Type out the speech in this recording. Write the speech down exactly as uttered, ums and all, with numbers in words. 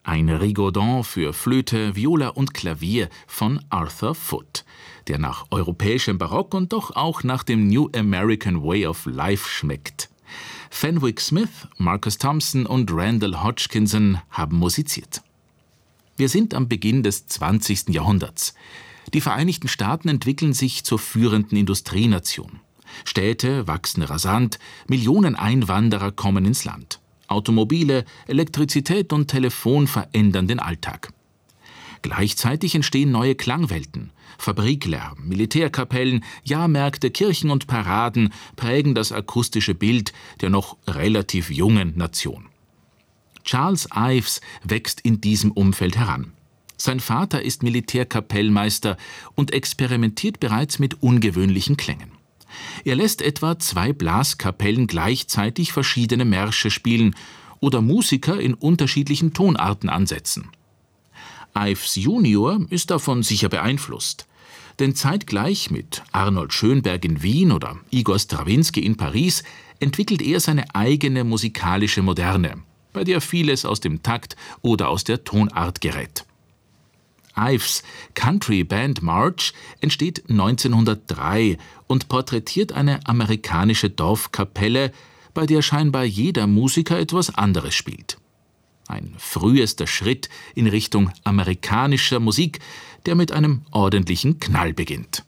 ein Rigodon für Flöte, Viola und Klavier von Arthur Foote, der nach europäischem Barock und doch auch nach dem New American Way of Life schmeckt. Fenwick Smith, Marcus Thompson und Randall Hodgkinson haben musiziert. Wir sind am Beginn des zwanzigsten Jahrhunderts. Die Vereinigten Staaten entwickeln sich zur führenden Industrienation. Städte wachsen rasant, Millionen Einwanderer kommen ins Land. Automobile, Elektrizität und Telefon verändern den Alltag. Gleichzeitig entstehen neue Klangwelten. Fabriklärm, Militärkapellen, Jahrmärkte, Kirchen und Paraden prägen das akustische Bild der noch relativ jungen Nation. Charles Ives wächst in diesem Umfeld heran. Sein Vater ist Militärkapellmeister und experimentiert bereits mit ungewöhnlichen Klängen. Er lässt etwa zwei Blaskapellen gleichzeitig verschiedene Märsche spielen oder Musiker in unterschiedlichen Tonarten ansetzen. Ives Junior ist davon sicher beeinflusst, denn zeitgleich mit Arnold Schönberg in Wien oder Igor Strawinski in Paris entwickelt er seine eigene musikalische Moderne, bei der vieles aus dem Takt oder aus der Tonart gerät. Ives Country Band March entsteht neunzehnhundertdrei und porträtiert eine amerikanische Dorfkapelle, bei der scheinbar jeder Musiker etwas anderes spielt. Ein frühester Schritt in Richtung amerikanischer Musik, der mit einem ordentlichen Knall beginnt.